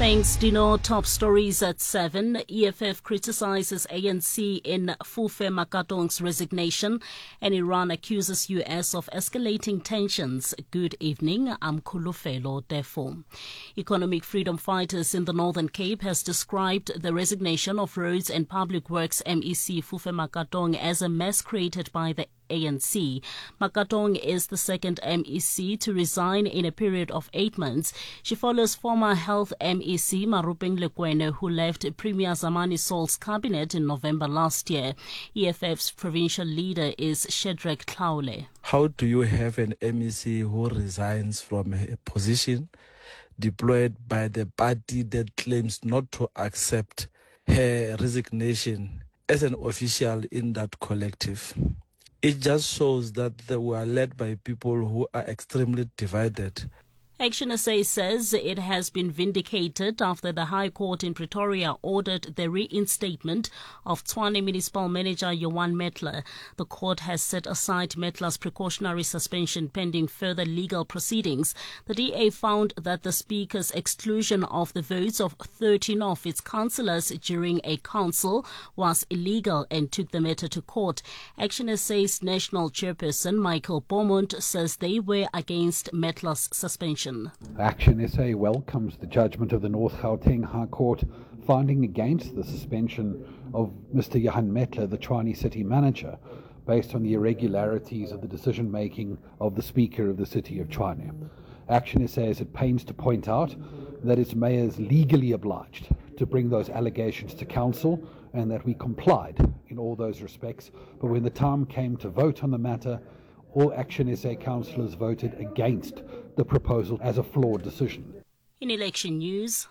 Thanks, Dino. Top stories at 7. EFF criticizes ANC in Fufe Makatong's resignation, and Iran accuses US of escalating tensions. Good evening. I'm Kulufelo Defo. Economic freedom fighters in the Northern Cape has described the resignation of Roads and Public Works MEC Fufe Makatong as a mess created by the ANC. Makatong is the second MEC to resign in a period of 8 months. She follows former Health MEC Marupeng Lekwene, who left Premier Zamani Saul's cabinet in November last year. EFF's provincial leader is Shedrack Tlaule. How do you have an MEC who resigns from a position deployed by the party that claims not to accept her resignation as an official in that collective? It just shows that they were led by people who are extremely divided. Action SA says it has been vindicated after the High Court in Pretoria ordered the reinstatement of Tshwane Municipal Manager Johan Metler. The court has set aside Metler's precautionary suspension pending further legal proceedings. The DA found that the Speaker's exclusion of the votes of 13 of its councillors during a council was illegal and took the matter to court. Action SA's national chairperson Michael Beaumont says they were against Metler's suspension. Action SA welcomes the judgment of the North Gauteng High Court finding against the suspension of Mr. Johan Metler, the Tshwane City Manager, based on the irregularities of the decision-making of the Speaker of the City of Tshwane. Action SA is at pains to point out that its mayor is legally obliged to bring those allegations to council and that we complied in all those respects. But when the time came to vote on the matter, all Action SA councillors voted against the proposal as a flawed decision. In election news,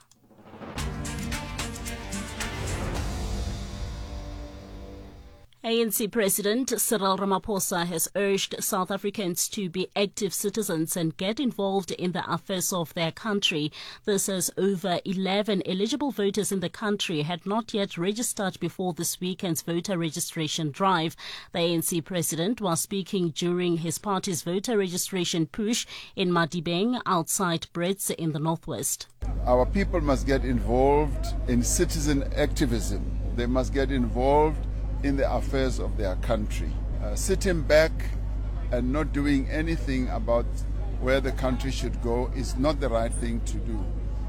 ANC President Cyril Ramaphosa has urged South Africans to be active citizens and get involved in the affairs of their country. This as over 11 eligible voters in the country had not yet registered before this weekend's voter registration drive. The ANC President was speaking during his party's voter registration push in Madibeng outside Brits in the northwest. Our people must get involved in citizen activism. They must get involved in the affairs of their country. Sitting back and not doing anything about where the country should go is not the right thing to do.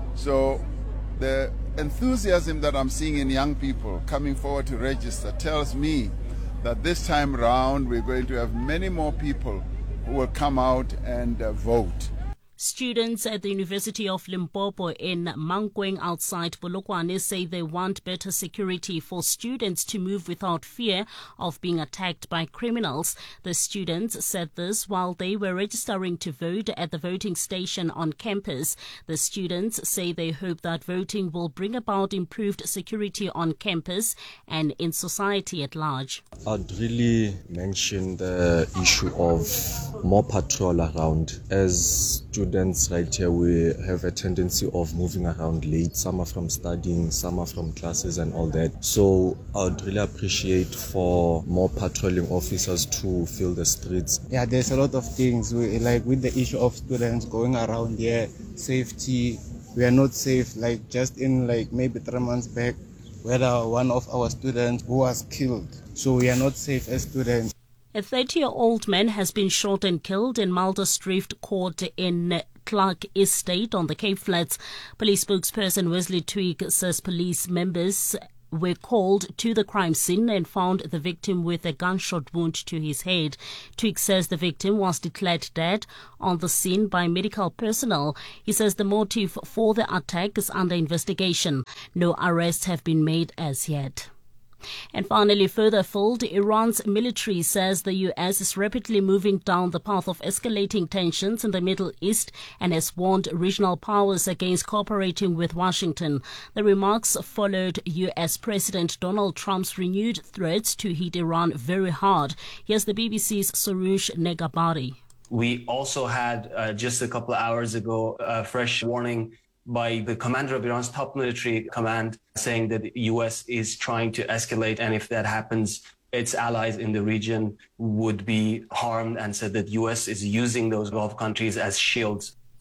So the enthusiasm that I'm seeing in young people coming forward to register tells me that this time round we're going to have many more people who will come out and vote. Students at the University of Limpopo in Mankweng outside Polokwane say they want better security for students to move without fear of being attacked by criminals. The students said this while they were registering to vote at the voting station on campus. The students say they hope that voting will bring about improved security on campus and in society at large. I'd really mention the issue of more patrol around. As students right here, we have a tendency of moving around late. Some are from studying, some are from classes and all that. So I'd really appreciate for more patrolling officers to fill the streets. Yeah, there's a lot of things like with the issue of students going around here, safety. We are not safe. Like just in maybe 3 months back, we had one of our students who was killed. So we are not safe as students. A 30-year-old man has been shot and killed in Muldersdrift Court in Clark Estate on the Cape Flats. Police spokesperson Wesley Twig says police members were called to the crime scene and found the victim with a gunshot wound to his head. Twig says the victim was declared dead on the scene by medical personnel. He says the motive for the attack is under investigation. No arrests have been made as yet. And finally, further afield, Iran's military says the U.S. is rapidly moving down the path of escalating tensions in the Middle East and has warned regional powers against cooperating with Washington. The remarks followed U.S. President Donald Trump's renewed threats to hit Iran very hard. Here's the BBC's Soroush Negabari. We also had, just a couple of hours ago, a fresh warning by the commander of Iran's top military command saying that the U.S. is trying to escalate, and if that happens, its allies in the region would be harmed, and said that U.S. is using those Gulf countries as shields.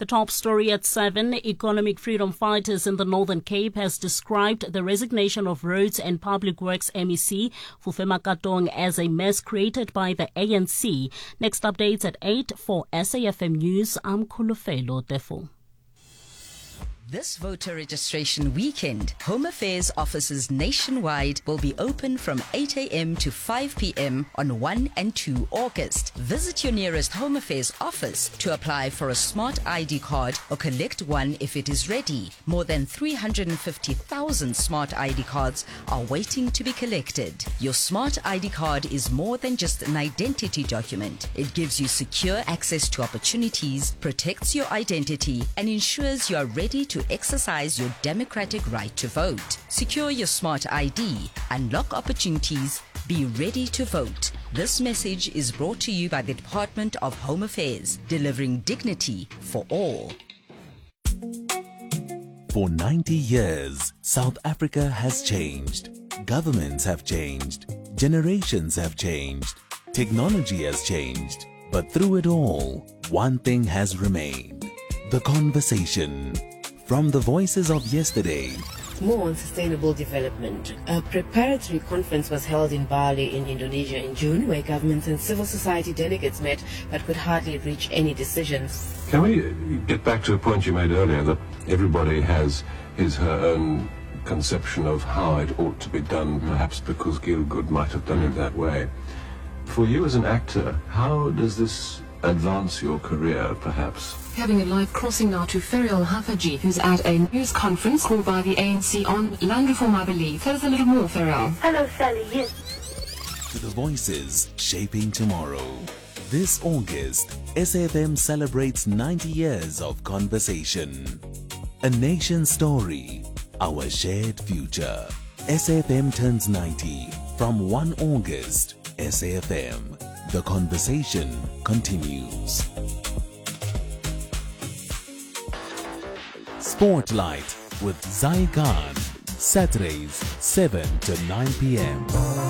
The top story at 7, economic freedom fighters in the Northern Cape has described the resignation of Roads and Public Works MEC Fufema Katong as a mess created by the ANC. Next updates at 8 for SAFM News. I'm Khulufelo Tefo. This voter registration weekend, Home Affairs offices nationwide will be open from 8 a.m. to 5 p.m. on 1 and 2 August. Visit your nearest Home Affairs office to apply for a smart ID card or collect one if it is ready. More than 350,000 smart ID cards are waiting to be collected. Your smart ID card is more than just an identity document. It gives you secure access to opportunities, protects your identity, and ensures you are ready to exercise your democratic right to vote. Secure your smart ID, unlock opportunities, be ready to vote. This message is brought to you by the Department of Home Affairs, delivering dignity for all. For 90 years, South Africa has changed. Governments have changed. Generations have changed. Technology has changed. But through it all, one thing has remained: the conversation. From the voices of yesterday. More on sustainable development. A preparatory conference was held in Bali in Indonesia in June, where governments and civil society delegates met but could hardly reach any decisions. Can we get back to a point you made earlier, that everybody has her own conception of how it ought to be done, perhaps because Gielgud might have done it that way. For you as an actor, how does this advance your career, perhaps? Having a live crossing now to Ferial Hafaji, who's at a news conference called by the ANC on land reform, I believe. Tell us a little more, Ferial. Hello, Sally. Yes. To the voices shaping tomorrow. This August, SAFM celebrates 90 years of conversation. A nation's story, our shared future. SAFM turns 90 from 1 August. SAFM. The conversation continues. Spotlight with Zai Khan, Saturdays 7 to 9 p.m.